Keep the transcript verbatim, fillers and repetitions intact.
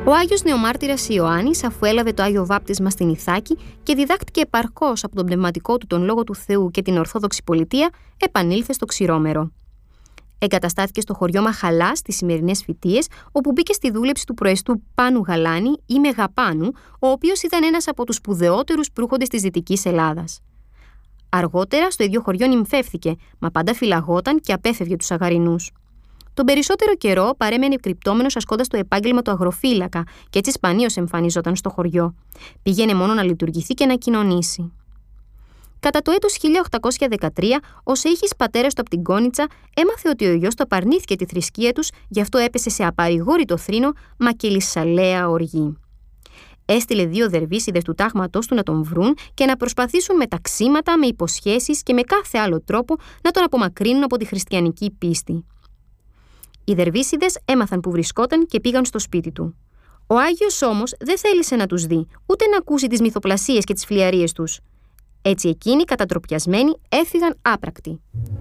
Ο Άγιος Νεομάρτυρας Ιωάννης, αφού έλαβε το Άγιο Βάπτισμα στην Ιθάκη και διδάχτηκε επαρκώς από τον πνευματικό του τον Λόγο του Θεού και την Ορθόδοξη Πολιτεία, επανήλθε στο Ξηρόμερο. Εγκαταστάθηκε στο χωριό Μαχαλά στις σημερινές Φυτίες, όπου μπήκε στη δούλεψη του προεστού Πάνου Γαλάνη ή Μεγαπάνου, ο οποίος ήταν ένας από τους σπουδαιότερους προύχοντες της Δυτικής Ελλάδας. Αργότερα στο ίδιο χωριό νυμφεύθηκε, μα πάντα φυλαγόταν και απέφευγε τους Αγαρινούς. Τον περισσότερο καιρό παρέμενε κρυπτόμενος ασκώντας το επάγγελμα του αγροφύλακα και έτσι σπανίως εμφανιζόταν στο χωριό. Πήγαινε μόνο να λειτουργηθεί και να κοινωνήσει. Κατά το έτος χίλια οκτακόσια δεκατρία, ο Σεΐχης πατέρας του από την Κόνιτσα έμαθε ότι ο γιος του απαρνήθηκε τη θρησκεία τους, γι' αυτό έπεσε σε απαρηγόρητο θρήνο, μα και λυσαλέα οργή. Έστειλε δύο δερβίσιδες του τάγματός του να τον βρουν και να προσπαθήσουν με ταξίματα, με υποσχέσεις και με κάθε άλλο τρόπο να τον απομακρύνουν από τη χριστιανική πίστη. Οι δερβίσιδες έμαθαν που βρισκόταν και πήγαν στο σπίτι του. Ο Άγιος όμως δεν θέλησε να τους δει, ούτε να ακούσει τις μυθοπλασίες και τις φλιαρίες τους. Έτσι εκείνοι, κατατροπιασμένοι, έφυγαν άπρακτοι.